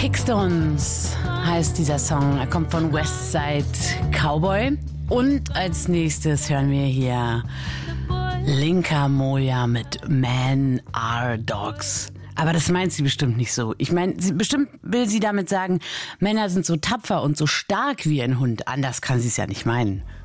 Kickstones heißt dieser Song. Er kommt von Westside Cowboy. Und als nächstes hören wir hier Linka Moja mit Man Are Dogs. Aber das meint sie bestimmt nicht so. Ich meine, bestimmt will sie damit sagen, Männer sind so tapfer und so stark wie ein Hund. Anders kann sie es ja nicht meinen.